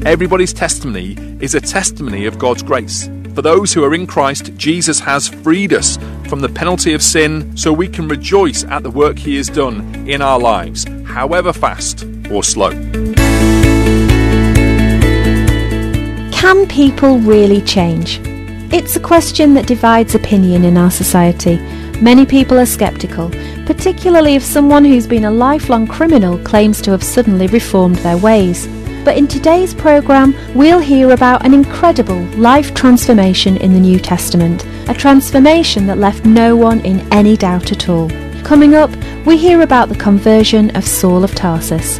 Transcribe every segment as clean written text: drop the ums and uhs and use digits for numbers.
Everybody's testimony is a testimony of God's grace. For those who are in Christ, Jesus has freed us from the penalty of sin so we can rejoice at the work he has done in our lives, however fast or slow. Can people really change? It's a question that divides opinion in our society. Many people are sceptical, particularly if someone who's been a lifelong criminal claims to have suddenly reformed their ways. But in today's programme, we'll hear about an incredible life transformation in the New Testament, a transformation that left no one in any doubt at all. Coming up, we hear about the conversion of Saul of Tarsus.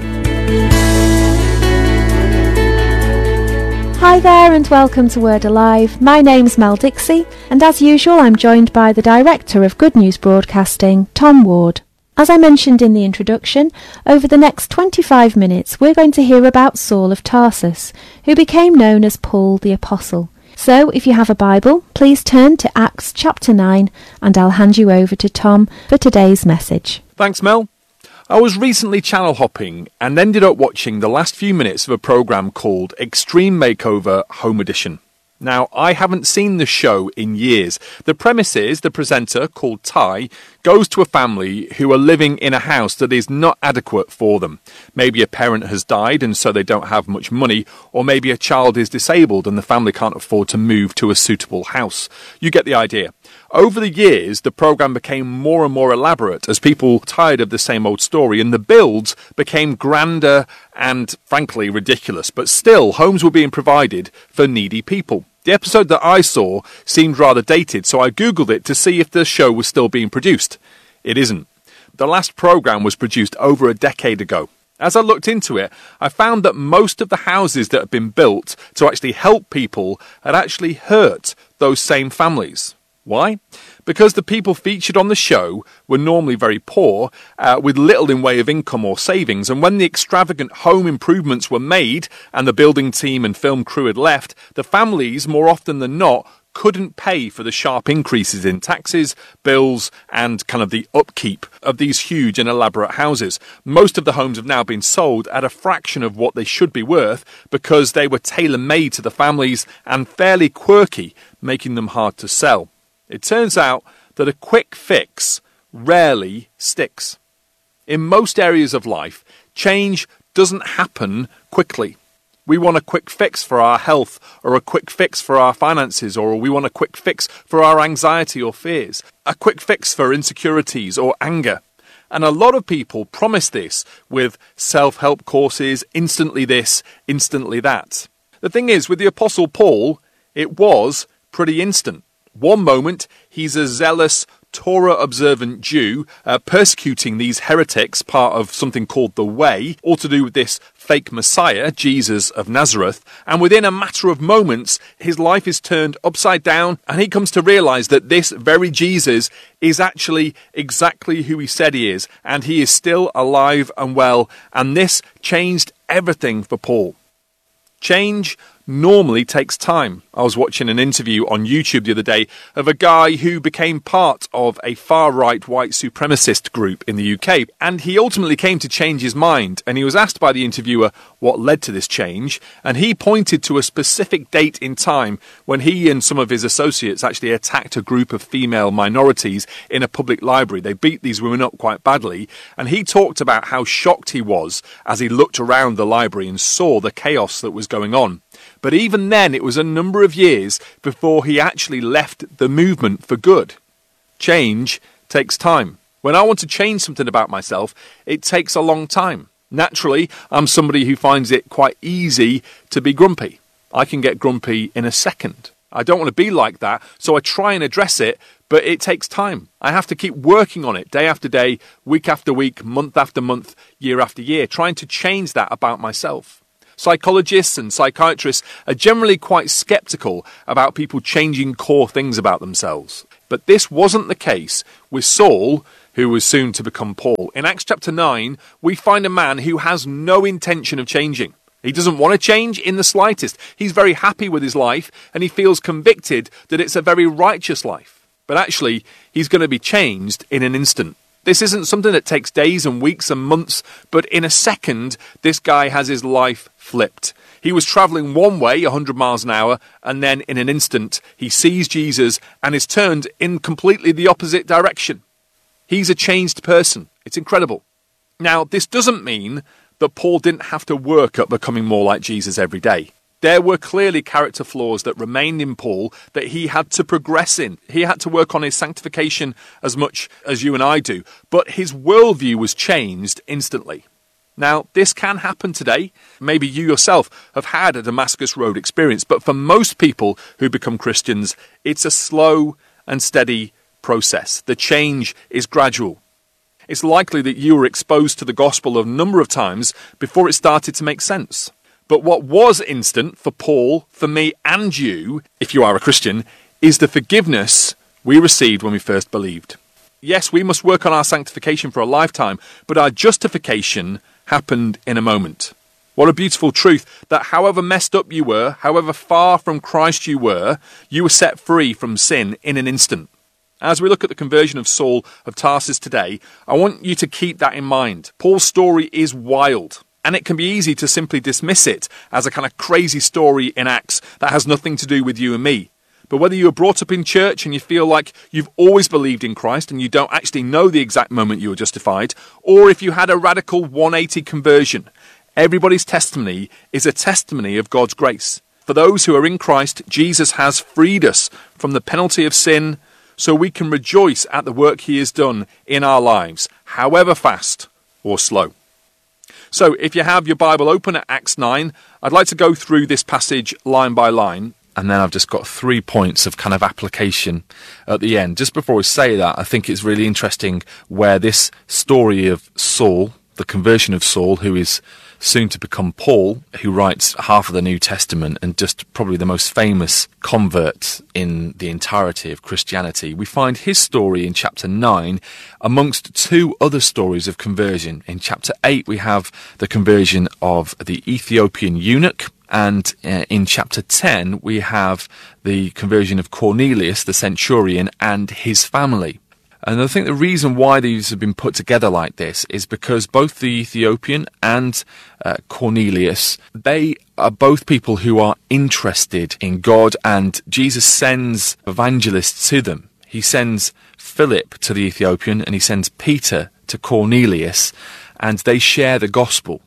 Hi there and welcome to Word Alive. My name's Mel Dixie, and as usual I'm joined by the Director of Good News Broadcasting, Tom Ward. As I mentioned in the introduction, over the next 25 minutes we're going to hear about Saul of Tarsus, who became known as Paul the Apostle. So if you have a Bible, please turn to Acts chapter 9 and I'll hand you over to Tom for today's message. Thanks, Mel. I was recently channel hopping and ended up watching the last few minutes of a programme called Extreme Makeover Home Edition. Now, I haven't seen the show in years. The premise is the presenter, called Ty, goes to a family who are living in a house that is not adequate for them. Maybe a parent has died and so they don't have much money, or maybe a child is disabled and the family can't afford to move to a suitable house. You get the idea. Over the years, the programme became more and more elaborate as people tired of the same old story, and the builds became grander and, frankly, ridiculous. But still, homes were being provided for needy people. The episode that I saw seemed rather dated, so I googled it to see if the show was still being produced. It isn't. The last programme was produced over a decade ago. As I looked into it, I found that most of the houses that had been built to actually help people had actually hurt those same families. Why? Because the people featured on the show were normally very poor, with little in way of income or savings, and when the extravagant home improvements were made and the building team and film crew had left, the families, more often than not, couldn't pay for the sharp increases in taxes, bills, and kind of the upkeep of these huge and elaborate houses. Most of the homes have now been sold at a fraction of what they should be worth because they were tailor-made to the families and fairly quirky, making them hard to sell. It turns out that a quick fix rarely sticks. In most areas of life, change doesn't happen quickly. We want a quick fix for our health, or a quick fix for our finances, or we want a quick fix for our anxiety or fears, a quick fix for insecurities or anger. And a lot of people promise this with self-help courses, instantly this, instantly that. The thing is, with the Apostle Paul, it was pretty instant. One moment, he's a zealous, Torah-observant Jew persecuting these heretics, part of something called the Way, all to do with this fake Messiah, Jesus of Nazareth. And within a matter of moments, his life is turned upside down, and he comes to realize that this very Jesus is actually exactly who he said he is, and he is still alive and well. And this changed everything for Paul. Change normally takes time. I was watching an interview on YouTube the other day of a guy who became part of a far-right white supremacist group in the UK, and he ultimately came to change his mind, and he was asked by the interviewer what led to this change, and he pointed to a specific date in time when he and some of his associates actually attacked a group of female minorities in a public library. They beat these women up quite badly, and he talked about how shocked he was as he looked around the library and saw the chaos that was going on. But even then, it was a number of years before he actually left the movement for good. Change takes time. When I want to change something about myself, it takes a long time. Naturally, I'm somebody who finds it quite easy to be grumpy. I can get grumpy in a second. I don't want to be like that, so I try and address it, but it takes time. I have to keep working on it day after day, week after week, month after month, year after year, trying to change that about myself. Psychologists and psychiatrists are generally quite sceptical about people changing core things about themselves. But this wasn't the case with Saul, who was soon to become Paul. In Acts chapter 9, we find a man who has no intention of changing. He doesn't want to change in the slightest. He's very happy with his life, and he feels convicted that it's a very righteous life. But actually, he's going to be changed in an instant. This isn't something that takes days and weeks and months, but in a second, this guy has his life flipped. He was travelling one way, 100 miles an hour, and then in an instant, he sees Jesus and is turned in completely the opposite direction. He's a changed person. It's incredible. Now, this doesn't mean that Paul didn't have to work at becoming more like Jesus every day. There were clearly character flaws that remained in Paul that he had to progress in. He had to work on his sanctification as much as you and I do, but his worldview was changed instantly. Now, this can happen today. Maybe you yourself have had a Damascus Road experience, but for most people who become Christians, it's a slow and steady process. The change is gradual. It's likely that you were exposed to the gospel a number of times before it started to make sense. But what was instant for Paul, for me and you, if you are a Christian, is the forgiveness we received when we first believed. Yes, we must work on our sanctification for a lifetime, but our justification happened in a moment. What a beautiful truth that however messed up you were, however far from Christ you were set free from sin in an instant. As we look at the conversion of Saul of Tarsus today, I want you to keep that in mind. Paul's story is wild, and it can be easy to simply dismiss it as a kind of crazy story in Acts that has nothing to do with you and me. But whether you were brought up in church and you feel like you've always believed in Christ and you don't actually know the exact moment you were justified, or if you had a radical 180 conversion, everybody's testimony is a testimony of God's grace. For those who are in Christ, Jesus has freed us from the penalty of sin, so we can rejoice at the work he has done in our lives, however fast or slow. So if you have your Bible open at Acts 9, I'd like to go through this passage line by line. And then I've just got 3 points of kind of application at the end. Just before we say that, I think it's really interesting where this story of Saul, the conversion of Saul, who is soon to become Paul, who writes half of the New Testament and just probably the most famous convert in the entirety of Christianity. We find his story in chapter 9 amongst two other stories of conversion. In chapter 8, we have the conversion of the Ethiopian eunuch. And in chapter 10, we have the conversion of Cornelius, the centurion, and his family. And I think the reason why these have been put together like this is because both the Ethiopian and Cornelius, they are both people who are interested in God, and Jesus sends evangelists to them. He sends Philip to the Ethiopian, and he sends Peter to Cornelius, and they share the gospel.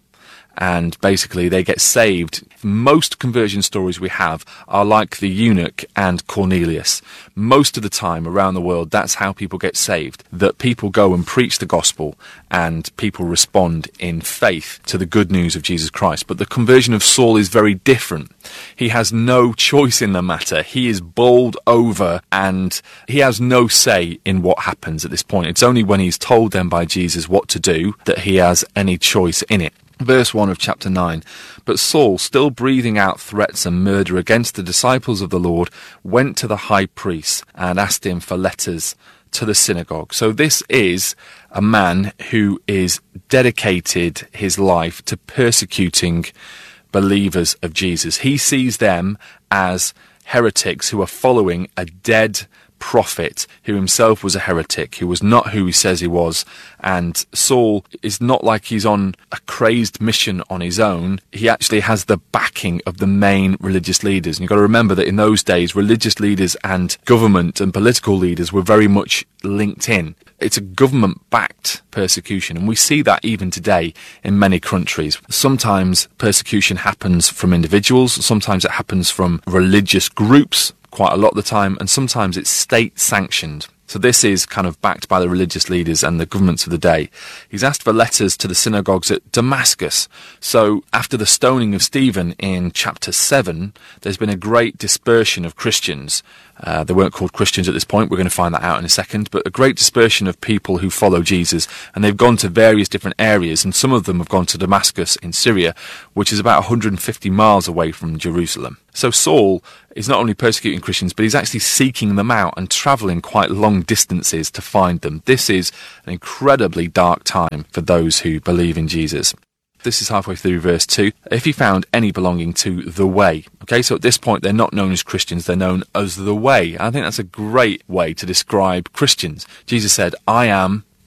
And basically they get saved. Most conversion stories we have are like the eunuch and Cornelius. Most of the time around the world, that's how people get saved. That people go and preach the gospel and people respond in faith to the good news of Jesus Christ. But the conversion of Saul is very different. He has no choice in the matter. He is bowled over and he has no say in what happens at this point. It's only when he's told then by Jesus what to do that he has any choice in it. Verse 1 of chapter 9, but Saul, still breathing out threats and murder against the disciples of the Lord, went to the high priest and asked him for letters to the synagogue. So this is a man who is dedicated his life to persecuting believers of Jesus. He sees them as heretics who are following a dead prophet who himself was a heretic, who was not who he says he was. And Saul is not like he's on a crazed mission on his own. He actually has the backing of the main religious leaders. And you've got to remember that in those days, religious leaders and government and political leaders were very much linked in. It's a government-backed persecution, and we see that even today in many countries. Sometimes persecution happens from individuals, sometimes it happens from religious groups, quite a lot of the time, and sometimes it's state-sanctioned. So this is kind of backed by the religious leaders and the governments of the day. He's asked for letters to the synagogues at Damascus. So after the stoning of Stephen in chapter 7, there's been a great dispersion of Christians. They weren't called Christians at this point. We're going to find that out in a second. But a great dispersion of people who follow Jesus. And they've gone to various different areas. And some of them have gone to Damascus in Syria, which is about 150 miles away from Jerusalem. So Saul is not only persecuting Christians, but he's actually seeking them out and travelling quite long distances to find them. This is an incredibly dark time for those who believe in Jesus. This is halfway through verse 2. If he found any belonging to the way. Okay, so at this point, they're not known as Christians, they're known as the way. I think that's a great way to describe Christians. Jesus said, I am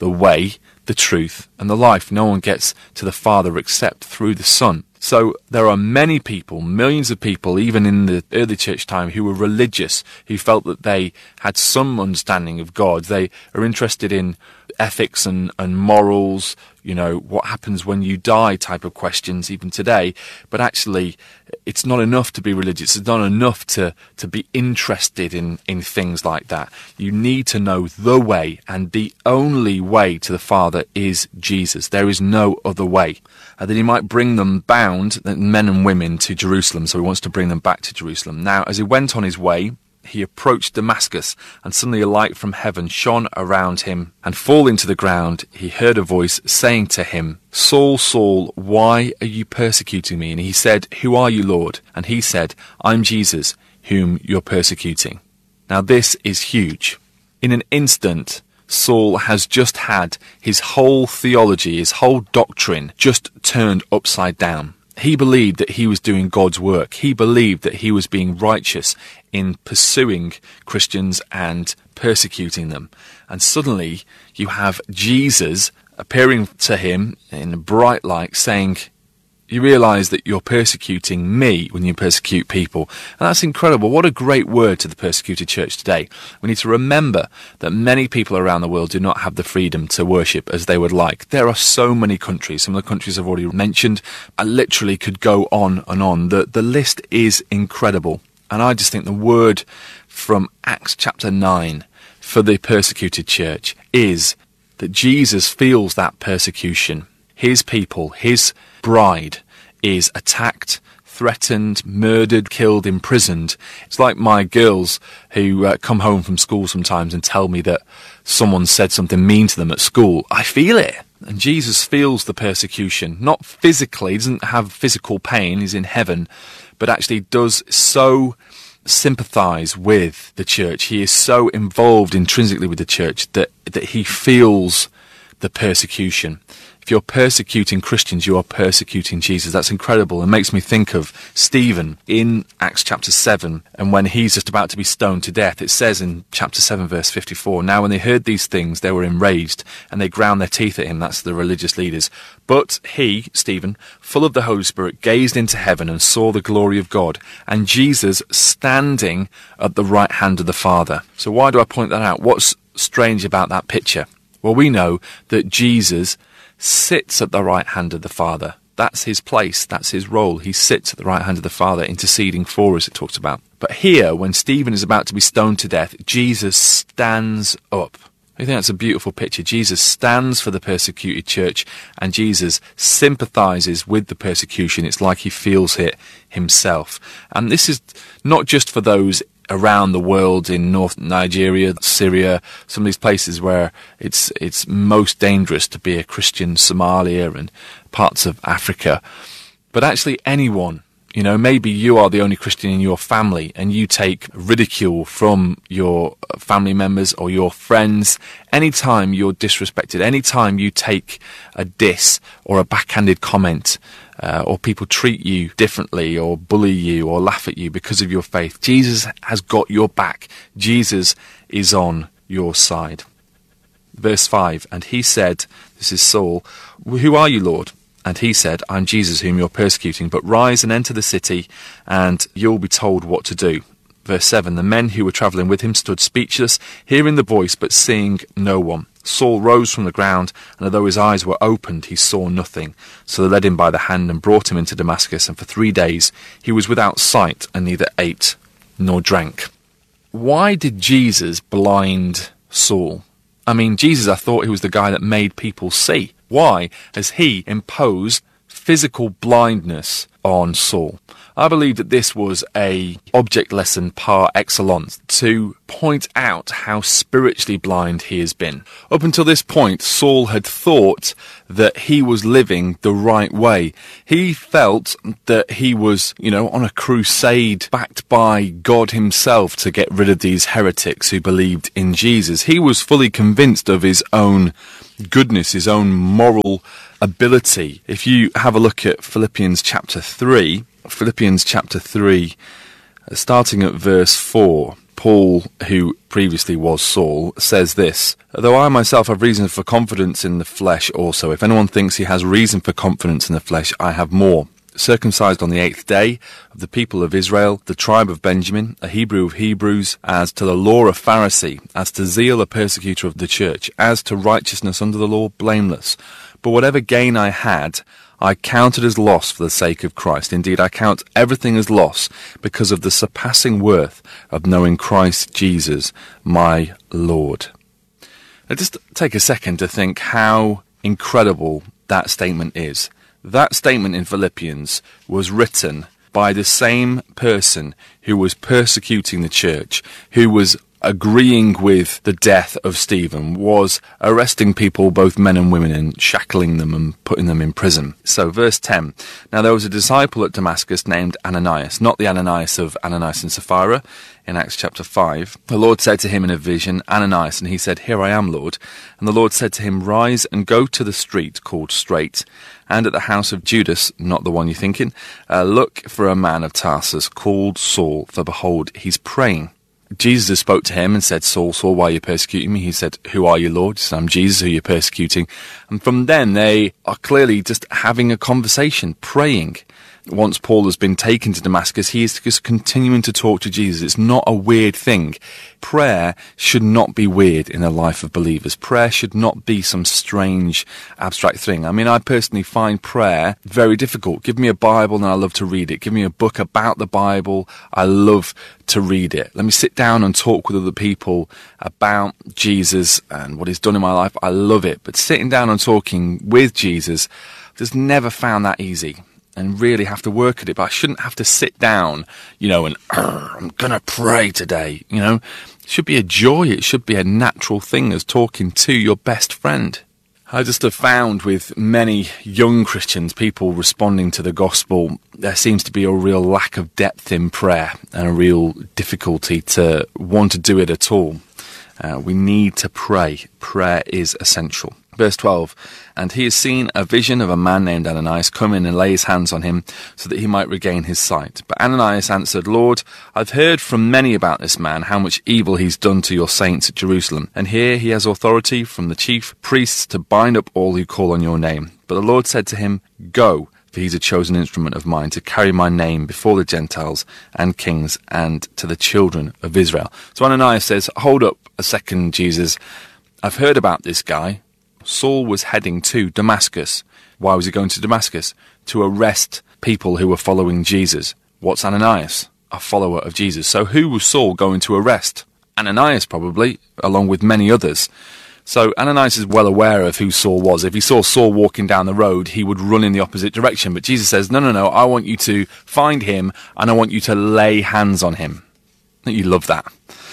the way, the truth, and the life. No one gets to the Father except through the Son. So there are many people, millions of people, even in the early church time, who were religious, who felt that they had some understanding of God. They are interested in ethics and morals, what happens when you die type of questions even today. But actually, it's not enough to be religious. It's not enough to be interested in things like that. You need to know the way, and the only way to the Father is Jesus. There is no other way. And then he might bring them bound, men and women, to Jerusalem. So he wants to bring them back to Jerusalem. Now, as he went on his way, he approached Damascus, and suddenly a light from heaven shone around him, and falling to the ground, he heard a voice saying to him, Saul, Saul, why are you persecuting me? And he said, Who are you, Lord? And he said, I'm Jesus, whom you're persecuting. Now this is huge. In an instant, Saul has just had his whole theology, his whole doctrine just turned upside down. He believed that he was doing God's work. He believed that he was being righteous in pursuing Christians and persecuting them. And suddenly you have Jesus appearing to him in a bright light saying, you realise that you're persecuting me when you persecute people. And that's incredible. What a great word to the persecuted church today. We need to remember that many people around the world do not have the freedom to worship as they would like. There are so many countries. Some of the countries I've already mentioned. I literally could go on and on. The list is incredible. And I just think the word from Acts chapter 9 for the persecuted church is that Jesus feels that persecution. His people, his bride, is attacked, threatened, murdered, killed, imprisoned. It's like my girls who come home from school sometimes and tell me that someone said something mean to them at school. I feel it. And Jesus feels the persecution, not physically, he doesn't have physical pain, he's in heaven, but actually does so sympathise with the church. He is so involved intrinsically with the church that he feels the persecution. If you're persecuting Christians, you are persecuting Jesus. That's incredible. It makes me think of Stephen in Acts chapter 7, and when he's just about to be stoned to death, it says in chapter 7 verse 54, Now when they heard these things, they were enraged, and they ground their teeth at him. That's the religious leaders. But he, Stephen, full of the Holy Spirit, gazed into heaven and saw the glory of God, and Jesus standing at the right hand of the Father. So why do I point that out? What's strange about that picture? Well, we know that Jesus sits at the right hand of the Father. That's his place. That's his role. He sits at the right hand of the Father, interceding for us, it talks about. But here, when Stephen is about to be stoned to death, Jesus stands up. I think that's a beautiful picture. Jesus stands for the persecuted church, and Jesus sympathises with the persecution. It's like he feels it himself. And this is not just for those around the world in North Nigeria, Syria, some of these places where it's most dangerous to be a Christian, Somalia and parts of Africa. But actually anyone, maybe you are the only Christian in your family and you take ridicule from your family members or your friends. Anytime you're disrespected, anytime you take a diss or a backhanded comment, or people treat you differently or bully you or laugh at you because of your faith, Jesus has got your back. Jesus is on your side. Verse 5, and he said, this is Saul, Who are you, Lord? And he said, I'm Jesus whom you're persecuting, but rise and enter the city and you'll be told what to do. Verse 7, the men who were travelling with him stood speechless, hearing the voice but seeing no one. Saul rose from the ground, and although his eyes were opened, he saw nothing. So they led him by the hand and brought him into Damascus, and for 3 days he was without sight and neither ate nor drank. Why did Jesus blind Saul? I mean, Jesus, I thought he was the guy that made people see. Why has he imposed physical blindness on Saul? I believe that this was a object lesson par excellence to point out how spiritually blind he has been. Up until this point, Saul had thought that he was living the right way. He felt that he was, on a crusade backed by God himself to get rid of these heretics who believed in Jesus. He was fully convinced of his own goodness, his own moral ability. If you have a look at Philippians chapter 3, starting at verse 4, Paul, who previously was Saul, says this: "Though I myself have reason for confidence in the flesh also, if anyone thinks he has reason for confidence in the flesh, I have more. Circumcised on the 8th day, of the people of Israel, the tribe of Benjamin, a Hebrew of Hebrews, as to the law a Pharisee, as to zeal a persecutor of the church, as to righteousness under the law blameless. But whatever gain I had, I counted as loss for the sake of Christ. Indeed, I count everything as loss because of the surpassing worth of knowing Christ Jesus, my Lord." Now just take a second to think how incredible that statement is. That statement in Philippians was written by the same person who was persecuting the church, who was agreeing with the death of Stephen, was arresting people, both men and women, and shackling them and putting them in prison. So verse 10, "Now there was a disciple at Damascus named Ananias," not the Ananias of Ananias and Sapphira in Acts chapter 5. "The Lord said to him in a vision, 'Ananias,' and he said, 'Here I am, Lord.' And the Lord said to him, 'Rise and go to the street called Straight, and at the house of Judas,'" not the one you're thinking, "'look for a man of Tarsus called Saul, for behold, he's praying.' Jesus spoke to him and said, 'Saul, Saul, why are you persecuting me?' He said, 'Who are you, Lord?' He said, 'I'm Jesus who you're persecuting.' And from then they are clearly just having a conversation, praying. Once Paul has been taken to Damascus, he is just continuing to talk to Jesus. It's not a weird thing. Prayer should not be weird in the life of believers. Prayer should not be some strange, abstract thing. I mean, I personally find prayer very difficult. Give me a Bible and I love to read it. Give me a book about the Bible, I love to read it. Let me sit down and talk with other people about Jesus and what he's done in my life. I love it. But sitting down and talking with Jesus, I've just never found that easy. And really have to work at it, but I shouldn't have to sit down, and I'm gonna pray today, It should be a joy, it should be a natural thing as talking to your best friend. I just have found with many young Christians, people responding to the gospel, there seems to be a real lack of depth in prayer and a real difficulty to want to do it at all. We need to pray. Prayer is essential. Verse 12, "And he has seen a vision of a man named Ananias come in and lay his hands on him so that he might regain his sight. But Ananias answered, 'Lord, I've heard from many about this man, how much evil he's done to your saints at Jerusalem. And here he has authority from the chief priests to bind up all who call on your name.' But the Lord said to him, 'Go, for he's a chosen instrument of mine to carry my name before the Gentiles and kings and to the children of Israel.'" So Ananias says, "Hold up a second, Jesus. I've heard about this guy. Saul was heading to Damascus. Why was he going to Damascus? To arrest people who were following Jesus. What's Ananias? A follower of Jesus. So who was Saul going to arrest? Ananias probably, along with many others. So Ananias is well aware of who Saul was. If he saw Saul walking down the road, he would run in the opposite direction. But Jesus says, no, I want you to find him and I want you to lay hands on him. You love that.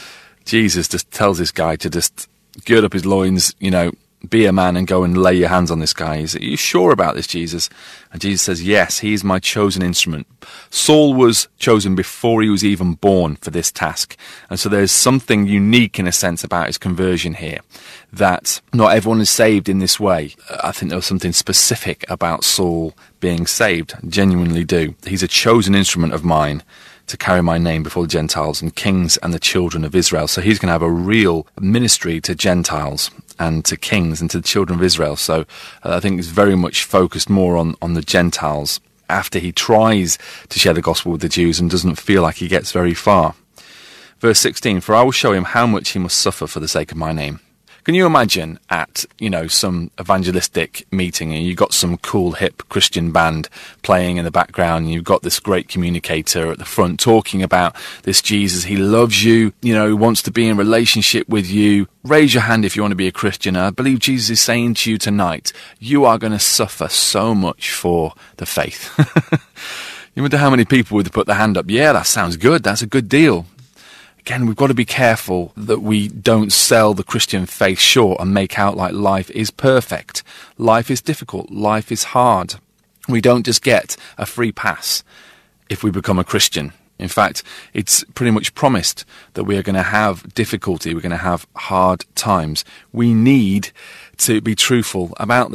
Jesus just tells this guy to just gird up his loins, be a man and go and lay your hands on this guy. Are you sure about this, Jesus? And Jesus says, yes, he is my chosen instrument. Saul was chosen before he was even born for this task. And so there's something unique in a sense about his conversion here, that not everyone is saved in this way. I think there was something specific about Saul being saved. I genuinely do. He's a chosen instrument of mine to carry my name before the Gentiles and kings and the children of Israel. So he's going to have a real ministry to Gentiles and to kings and to the children of Israel. So I think he's very much focused more on the Gentiles after he tries to share the gospel with the Jews and doesn't feel like he gets very far. Verse 16, "For I will show him how much he must suffer for the sake of my name." Can you imagine at, some evangelistic meeting and you've got some cool hip Christian band playing in the background and you've got this great communicator at the front talking about this Jesus, he loves you, he wants to be in relationship with you. Raise your hand if you want to be a Christian. I believe Jesus is saying to you tonight, you are going to suffer so much for the faith. You wonder how many people would put their hand up. Yeah, that sounds good. That's a good deal. Again, we've got to be careful that we don't sell the Christian faith short and make out like life is perfect. Life is difficult. Life is hard. We don't just get a free pass if we become a Christian. In fact, it's pretty much promised that we are going to have difficulty. We're going to have hard times. We need to be truthful about this.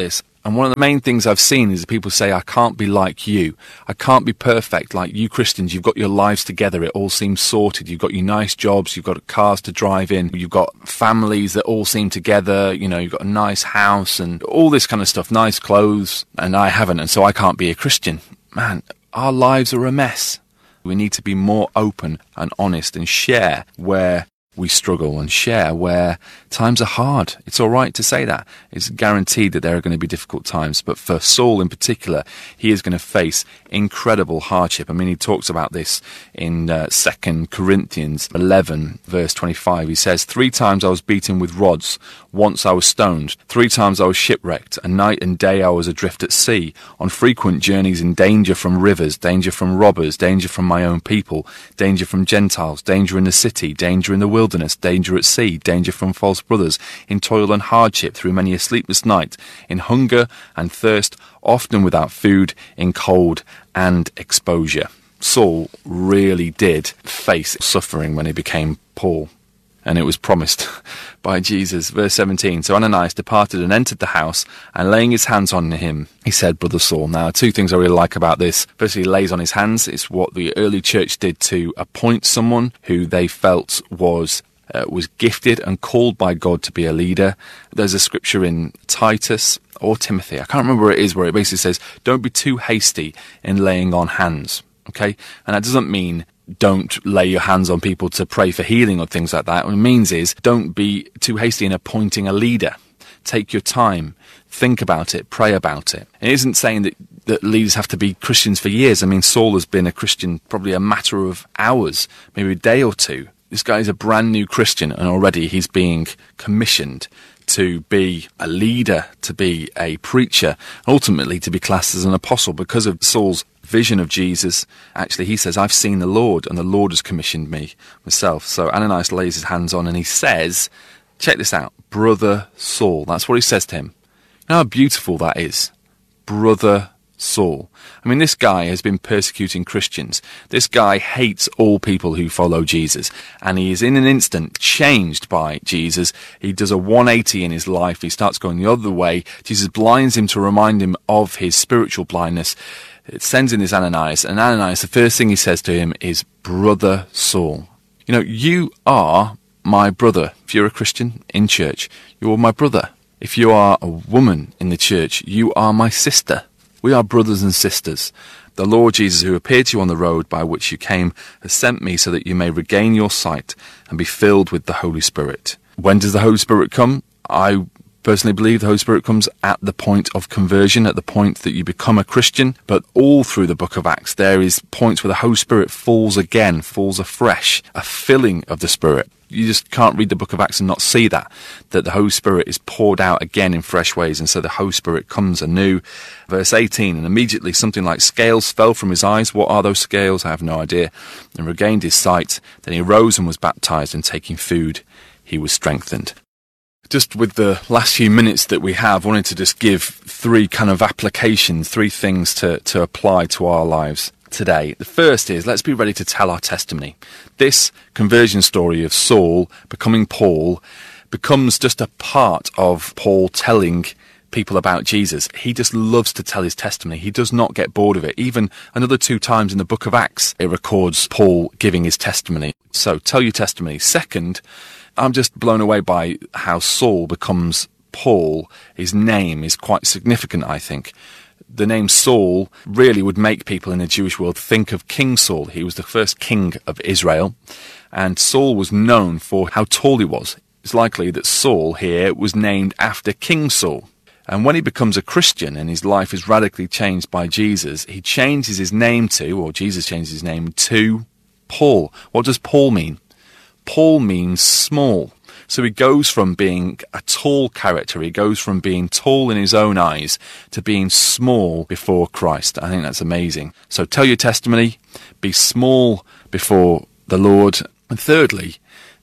And one of the main things I've seen is people say, I can't be like you. I can't be perfect like you Christians. You've got your lives together. It all seems sorted. You've got your nice jobs. You've got cars to drive in. You've got families that all seem together. You know, you've got a nice house and all this kind of stuff, nice clothes. And I haven't. And so I can't be a Christian. Man, our lives are a mess. We need to be more open and honest and share where we struggle and share where times are hard. It's all right to say that. It's guaranteed that there are going to be difficult times. But for Saul in particular, he is going to face incredible hardship. I mean, he talks about this in 2 Corinthians 11, verse 25. He says, 3 times I was beaten with rods. Once I was stoned. 3 times I was shipwrecked. And night and day I was adrift at sea, on frequent journeys in danger from rivers, danger from robbers, danger from my own people, danger from Gentiles, danger in the city, danger in the wilderness, danger at sea, danger from false brothers, in toil and hardship, through many a sleepless night, in hunger and thirst, often without food, in cold and exposure. Saul really did face suffering when he became Paul. And it was promised by Jesus. Verse 17, so Ananias departed and entered the house, and laying his hands on him, he said, Brother Saul. Now, 2 things I really like about this. Firstly, he lays on his hands. It's what the early church did to appoint someone who they felt was gifted and called by God to be a leader. There's a scripture in Titus or Timothy, I can't remember where it is, where it basically says, don't be too hasty in laying on hands. Okay? And that doesn't mean don't lay your hands on people to pray for healing or things like that. What it means is don't be too hasty in appointing a leader. Take your time, think about it, pray about it. It isn't saying that leaders have to be Christians for years. I mean, Saul has been a Christian probably a matter of hours, maybe a day or 2. This guy is a brand new Christian, and already he's being commissioned to be a leader, to be a preacher, ultimately to be classed as an apostle because of Saul's vision of Jesus. Actually, he says, I've seen the Lord, and the Lord has commissioned me myself. So Ananias lays his hands on and he says, check this out, Brother Saul. That's what he says to him. You know how beautiful that is? Brother Saul. I mean, this guy has been persecuting Christians. This guy hates all people who follow Jesus, and he is in an instant changed by Jesus. He does a 180 in his life. He starts going the other way. Jesus blinds him to remind him of his spiritual blindness. It sends in this Ananias, and Ananias, the first thing he says to him is, Brother Saul. You know, you are my brother. If you're a Christian in church, you're my brother. If you are a woman in the church, you are my sister. We are brothers and sisters. The Lord Jesus, who appeared to you on the road by which you came, has sent me so that you may regain your sight and be filled with the Holy Spirit. When does the Holy Spirit come? I personally believe the Holy Spirit comes at the point of conversion, at the point that you become a Christian. But all through the book of Acts, there is points where the Holy Spirit falls again, falls afresh, a filling of the Spirit. You just can't read the book of Acts and not see that the Holy Spirit is poured out again in fresh ways. And so the Holy Spirit comes anew. Verse 18, and immediately something like scales fell from his eyes. What are those scales? I have no idea. And regained his sight. Then he rose and was baptized, and taking food, he was strengthened. Just with the last few minutes that we have, I wanted to just give 3 kind of applications, 3 things to apply to our lives today. The first is, let's be ready to tell our testimony. This conversion story of Saul becoming Paul becomes just a part of Paul telling people about Jesus. He just loves to tell his testimony. He does not get bored of it. Even another 2 times in the book of Acts, it records Paul giving his testimony. So tell your testimony. Second, I'm just blown away by how Saul becomes Paul. His name is quite significant, I think. The name Saul really would make people in the Jewish world think of King Saul. He was the first king of Israel, and Saul was known for how tall he was. It's likely that Saul here was named after King Saul. And when he becomes a Christian and his life is radically changed by Jesus, he changes his name to, or Jesus changes his name to, Paul. What does Paul mean? Paul means small. So he goes from being a tall character, he goes from being tall in his own eyes to being small before Christ. I think that's amazing. So tell your testimony, be small before the Lord. And thirdly,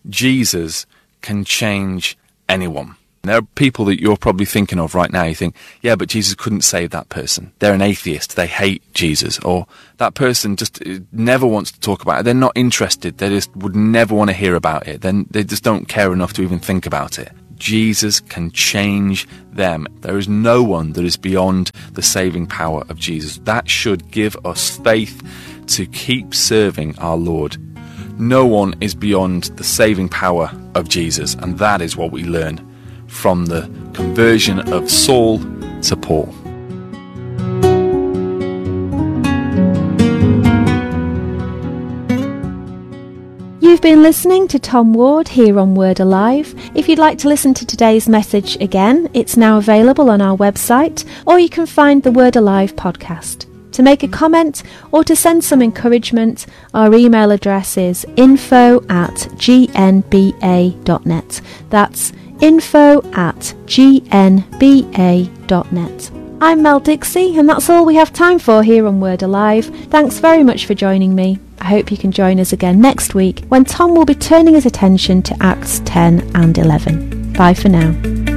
Jesus can change anyone. There are people that you're probably thinking of right now. You think, yeah, but Jesus couldn't save that person. They're an atheist. They hate Jesus. Or that person just never wants to talk about it. They're not interested. They just would never want to hear about it. Then they just don't care enough to even think about it. Jesus can change them. There is no one that is beyond the saving power of Jesus. That should give us faith to keep serving our Lord. No one is beyond the saving power of Jesus, and that is what we learn from the conversion of Saul to Paul. You've been listening to Tom Ward here on Word Alive. If you'd like to listen to today's message again, it's now available on our website, or you can find the Word Alive podcast. To make a comment or to send some encouragement, our email address is info@gnba.net. That's info@gnba.net. I'm Mel Dixie, and that's all we have time for here on Word Alive. Thanks very much for joining me. I hope you can join us again next week when Tom will be turning his attention to Acts 10 and 11. Bye for now.